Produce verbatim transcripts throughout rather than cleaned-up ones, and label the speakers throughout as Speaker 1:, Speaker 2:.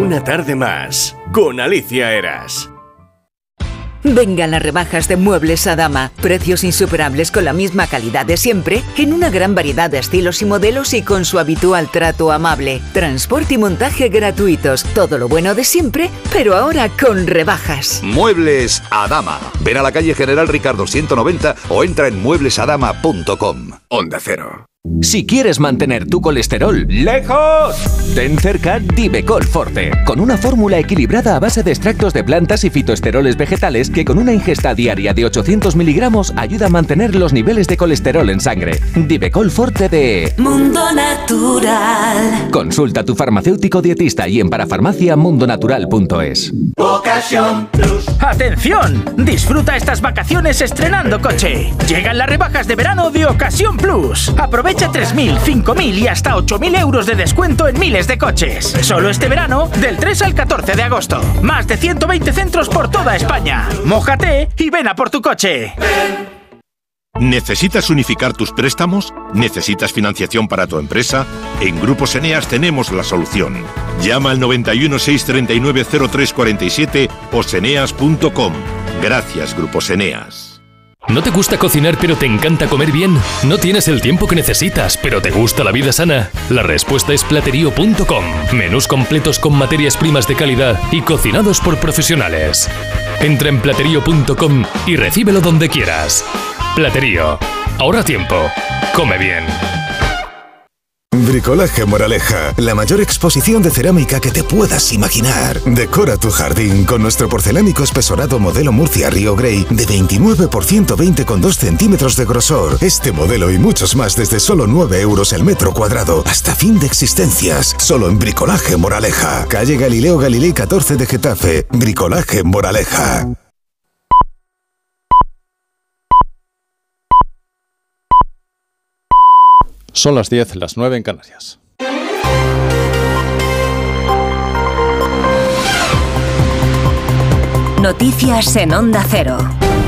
Speaker 1: Una tarde más, con Alicia Eras.
Speaker 2: Vengan las rebajas de Muebles Adama. Precios insuperables con la misma calidad de siempre, en una gran variedad de estilos y modelos y con su habitual trato amable. Transporte y montaje gratuitos. Todo lo bueno de siempre, pero ahora con rebajas.
Speaker 3: Muebles Adama. Ven a la calle General Ricardo ciento noventa o entra en muebles adama punto com.
Speaker 1: Onda Cero.
Speaker 4: Si quieres mantener tu colesterol lejos, ten cerca Divecol Forte, con una fórmula equilibrada a base de extractos de plantas y fitoesteroles vegetales que con una ingesta diaria de ochocientos miligramos ayuda a mantener los niveles de colesterol en sangre. Divecol Forte de
Speaker 5: Mundo Natural.
Speaker 4: Consulta a tu farmacéutico dietista y en parafarmacia mundonatural punto es.
Speaker 6: Ocasión Plus. ¡Atención! Disfruta estas vacaciones estrenando coche. Llegan las rebajas de verano de Ocasión Plus. Aprovecha tres mil, cinco mil y hasta ocho mil euros de descuento en miles de coches. Solo este verano, del tres al catorce de agosto. Más de ciento veinte centros por toda España. Mójate y ven a por tu coche.
Speaker 7: ¿Necesitas unificar tus préstamos? ¿Necesitas financiación para tu empresa? En Grupos Eneas tenemos la solución. Llama al noventa y uno, seiscientos treinta y nueve, cero tres cuarenta y siete o seneas punto com. Gracias, Grupos Eneas.
Speaker 8: ¿No te gusta cocinar pero te encanta comer bien? ¿No tienes el tiempo que necesitas pero te gusta la vida sana? La respuesta es platerío punto com. Menús completos con materias primas de calidad y cocinados por profesionales. Entra en platerío punto com y recíbelo donde quieras. Platerío. Ahorra tiempo. Come bien.
Speaker 9: Bricolaje Moraleja, la mayor exposición de cerámica que te puedas imaginar. Decora tu jardín con nuestro porcelánico espesorado modelo Murcia Río Grey de veintinueve por ciento veinte con dos centímetros de grosor. Este modelo y muchos más desde solo nueve euros el metro cuadrado. Hasta fin de existencias. Solo en Bricolaje Moraleja. Calle Galileo Galilei catorce de Getafe. Bricolaje Moraleja.
Speaker 10: Son las diez, las nueve en Canarias.
Speaker 5: Noticias en Onda Cero.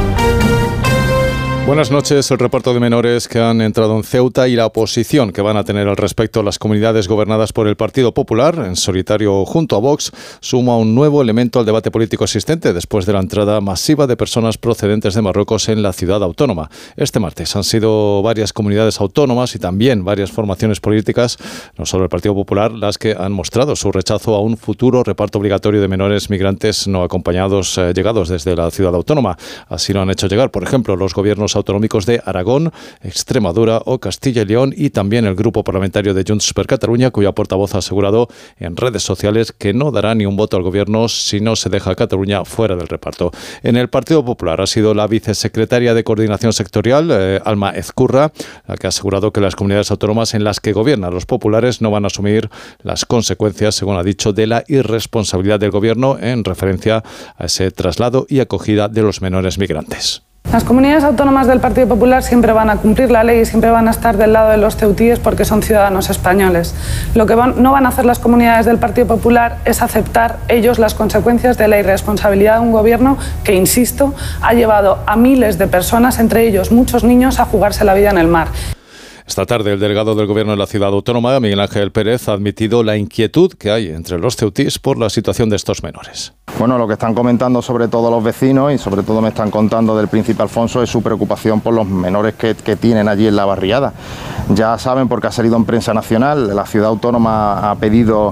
Speaker 10: Buenas noches. El reparto de menores que han entrado en Ceuta y la oposición que van a tener al respecto las comunidades gobernadas por el Partido Popular, en solitario junto a Vox, suma un nuevo elemento al debate político existente después de la entrada masiva de personas procedentes de Marruecos en la ciudad autónoma. Este martes han sido varias comunidades autónomas y también varias formaciones políticas, no solo el Partido Popular, las que han mostrado su rechazo a un futuro reparto obligatorio de menores migrantes no acompañados eh, llegados desde la ciudad autónoma. Así lo han hecho llegar, por ejemplo, los gobiernos autonómicos de Aragón, Extremadura o Castilla y León y también el grupo parlamentario de Junts per Catalunya, cuya portavoz ha asegurado en redes sociales que no dará ni un voto al gobierno si no se deja a Cataluña fuera del reparto. En el Partido Popular ha sido la vicesecretaria de Coordinación Sectorial, eh, Alma Ezcurra, la que ha asegurado que las comunidades autónomas en las que gobiernan los populares no van a asumir las consecuencias, según ha dicho, de la irresponsabilidad del gobierno en referencia a ese traslado y acogida de los menores migrantes.
Speaker 11: Las comunidades autónomas del Partido Popular siempre van a cumplir la ley y siempre van a estar del lado de los ceutíes porque son ciudadanos españoles. Lo que van, no van a hacer las comunidades del Partido Popular es aceptar ellos las consecuencias de la irresponsabilidad de un gobierno que, insisto, ha llevado a miles de personas, entre ellos muchos niños, a jugarse la vida en el mar.
Speaker 10: Esta tarde, el delegado del Gobierno de la Ciudad Autónoma, Miguel Ángel Pérez, ha admitido la inquietud que hay entre los ceutíes por la situación de estos menores.
Speaker 12: Bueno, lo que están comentando sobre todo los vecinos y sobre todo me están contando del Príncipe Alfonso es su preocupación por los menores que, que tienen allí en la barriada. Ya saben, porque ha salido en prensa nacional, la Ciudad Autónoma ha pedido